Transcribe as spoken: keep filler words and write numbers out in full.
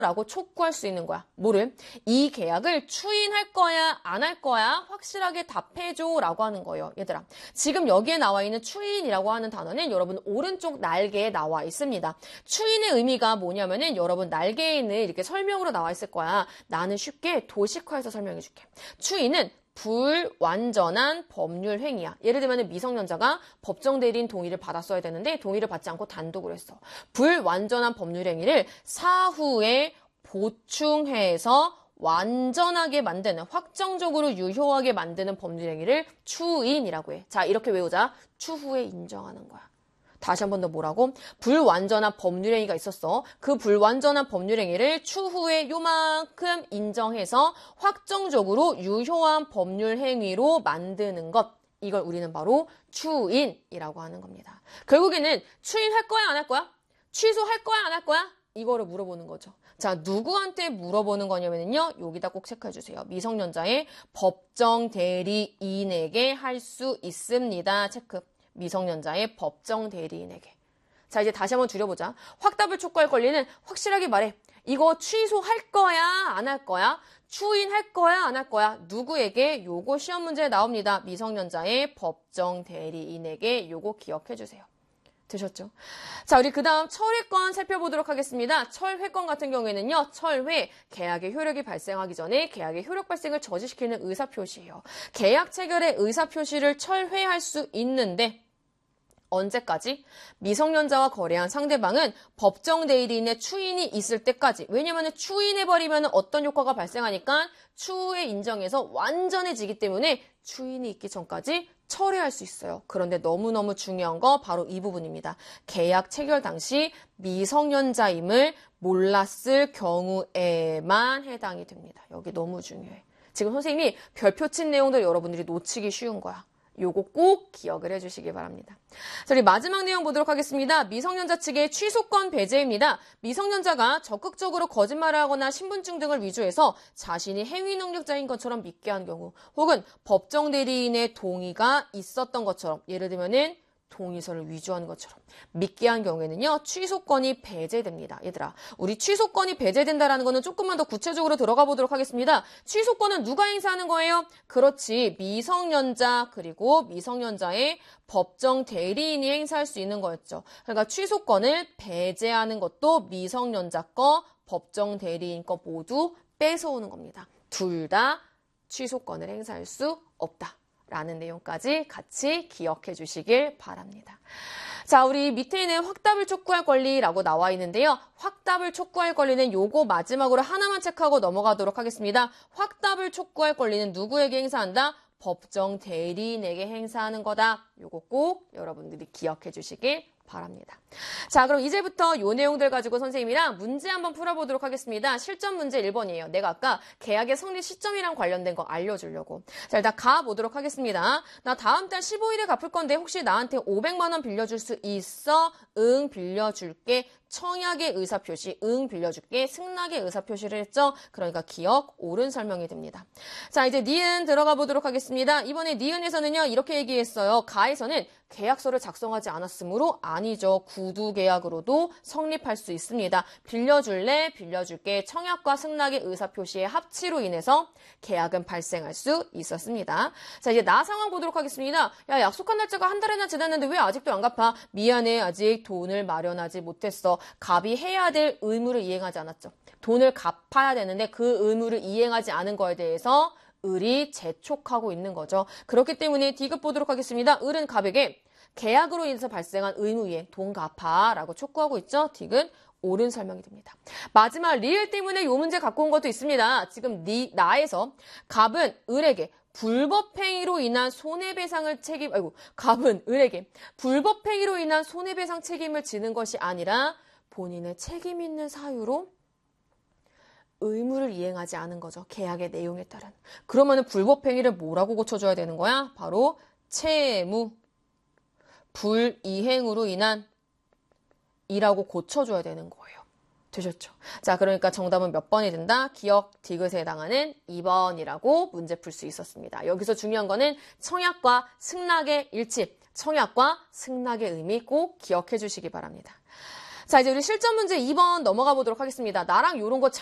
라고 촉구할 수 있는 거야. 뭐를? 이 계약을 추인할 거야, 안 할 거야? 확실하게 답해줘 라고 하는 거예요. 얘들아, 지금 여기에 나와 있는 추인이라고 하는 단어는 여러분 오른쪽 날개에 나와 있습니다. 추인의 의미가 뭐냐면은 여러분 날개에는 이렇게 설명으로 나와 있을 거야. 나는 쉽게 도식화해서 설명해 줄게. 추인은 불완전한 법률 행위야. 예를 들면 미성년자가 법정 대리인 동의를 받았어야 되는데 동의를 받지 않고 단독으로 했어. 불완전한 법률 행위를 사후에 보충해서 완전하게 만드는, 확정적으로 유효하게 만드는 법률 행위를 추인이라고 해. 자, 이렇게 외우자. 추후에 인정하는 거야. 다시 한 번 더 뭐라고? 불완전한 법률행위가 있었어. 그 불완전한 법률행위를 추후에 요만큼 인정해서 확정적으로 유효한 법률행위로 만드는 것. 이걸 우리는 바로 추인이라고 하는 겁니다. 결국에는 추인할 거야, 안 할 거야? 취소할 거야, 안 할 거야? 이거를 물어보는 거죠. 자, 누구한테 물어보는 거냐면요. 여기다 꼭 체크해 주세요. 미성년자의 법정 대리인에게 할 수 있습니다. 체크. 미성년자의 법정 대리인에게. 자, 이제 다시 한번 줄여보자. 확답을 촉구할 권리는 확실하게 말해. 이거 취소할 거야, 안 할 거야? 추인할 거야, 안 할 거야? 누구에게? 요거 시험 문제에 나옵니다. 미성년자의 법정 대리인에게 요거 기억해 주세요. 되셨죠? 자, 우리 그 다음 철회권 살펴보도록 하겠습니다. 철회권 같은 경우에는요, 철회, 계약의 효력이 발생하기 전에 계약의 효력 발생을 저지시키는 의사표시예요. 계약 체결의 의사표시를 철회할 수 있는데, 언제까지? 미성년자와 거래한 상대방은 법정 대리인의 추인이 있을 때까지. 왜냐면 추인해버리면 어떤 효과가 발생하니까 추후에 인정해서 완전해지기 때문에 추인이 있기 전까지 철회할 수 있어요. 그런데 너무너무 중요한 거 바로 이 부분입니다. 계약 체결 당시 미성년자임을 몰랐을 경우에만 해당이 됩니다. 여기 너무 중요해. 지금 선생님이 별표 친 내용들 여러분들이 놓치기 쉬운 거야. 요거 꼭 기억을 해주시기 바랍니다. 자, 우리 마지막 내용 보도록 하겠습니다. 미성년자 측의 취소권 배제입니다. 미성년자가 적극적으로 거짓말을 하거나 신분증 등을 위조해서 자신이 행위 능력자인 것처럼 믿게 한 경우, 혹은 법정 대리인의 동의가 있었던 것처럼, 예를 들면은 동의서를 위조한 것처럼 믿게 한 경우에는요, 취소권이 배제됩니다. 얘들아, 우리 취소권이 배제된다라는 거는 조금만 더 구체적으로 들어가 보도록 하겠습니다. 취소권은 누가 행사하는 거예요? 그렇지, 미성년자 그리고 미성년자의 법정 대리인이 행사할 수 있는 거였죠. 그러니까 취소권을 배제하는 것도 미성년자 거, 법정 대리인 거 모두 뺏어오는 겁니다. 둘 다 취소권을 행사할 수 없다. 라는 내용까지 같이 기억해 주시길 바랍니다. 자, 우리 밑에 있는 확답을 촉구할 권리라고 나와 있는데요. 확답을 촉구할 권리는 요거 마지막으로 하나만 체크하고 넘어가도록 하겠습니다. 확답을 촉구할 권리는 누구에게 행사한다? 법정 대리인에게 행사하는 거다. 요거 꼭 여러분들이 기억해 주시길 바랍니다. 자, 그럼 이제부터 요 내용들 가지고 선생님이랑 문제 한번 풀어보도록 하겠습니다. 실전 문제 일 번이에요. 내가 아까 계약의 성립 시점이랑 관련된 거 알려주려고. 자, 일단 가보도록 하겠습니다. 나 다음 달 십오 일에 갚을 건데 혹시 나한테 오백만 원 빌려줄 수 있어? 응, 빌려줄게. 청약의 의사표시, 응 빌려줄게, 승낙의 의사표시를 했죠. 그러니까 기억, 옳은 설명이 됩니다. 자, 이제 니은 들어가 보도록 하겠습니다. 이번에 니은에서는요, 이렇게 얘기했어요. 가에서는 계약서를 작성하지 않았으므로 아니죠. 구두 계약으로도 성립할 수 있습니다. 빌려줄래, 빌려줄게, 청약과 승낙의 의사표시의 합치로 인해서 계약은 발생할 수 있었습니다. 자, 이제 나 상황 보도록 하겠습니다. 야, 약속한 날짜가 한 달이나 지났는데 왜 아직도 안 갚아? 미안해, 아직 돈을 마련하지 못했어. 갑이 해야 될 의무를 이행하지 않았죠. 돈을 갚아야 되는데 그 의무를 이행하지 않은 거에 대해서 을이 재촉하고 있는 거죠. 그렇기 때문에 디귿 보도록 하겠습니다. 을은 갑에게 계약으로 인해서 발생한 의무 이행, 돈 갚아 라고 촉구하고 있죠. 디귿 옳은 설명이 됩니다. 마지막 리을 때문에 이 문제 갖고 온 것도 있습니다. 지금 니, 나에서 갑은 을에게 불법행위로 인한 손해배상을 책임, 아이고, 갑은 을에게 불법행위로 인한 손해배상 책임을 지는 것이 아니라 본인의 책임 있는 사유로 의무를 이행하지 않은 거죠. 계약의 내용에 따른. 그러면은 불법행위를 뭐라고 고쳐줘야 되는 거야? 바로 채무, 불이행으로 인한 이라고 고쳐줘야 되는 거예요. 되셨죠? 자, 그러니까 정답은 몇 번이 된다? 기억 디귿에 해당하는 이 번이라고 문제 풀 수 있었습니다. 여기서 중요한 거는 청약과 승낙의 일치, 청약과 승낙의 의미 꼭 기억해 주시기 바랍니다. 자, 이제 우리 실전 문제 이 번 넘어가 보도록 하겠습니다. 나랑 요런 거